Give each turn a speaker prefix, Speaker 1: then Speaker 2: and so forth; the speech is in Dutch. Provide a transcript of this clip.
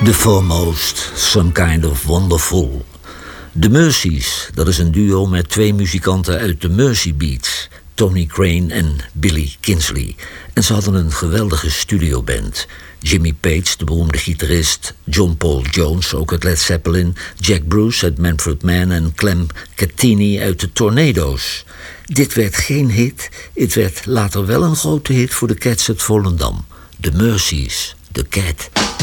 Speaker 1: The Foremost, Some Kind of Wonderful. The Mercies, dat is een duo met 2 muzikanten uit de Mersey Beats, Tony Crane en Billy Kinsley. En ze hadden een geweldige studioband. Jimmy Page, de beroemde gitarist, John Paul Jones, ook uit Led Zeppelin, Jack Bruce uit Manfred Mann en Clem Cattini uit de Tornado's. Dit werd geen hit, het werd later wel een grote hit voor de Cats uit Volendam. The Mercies, The Cat.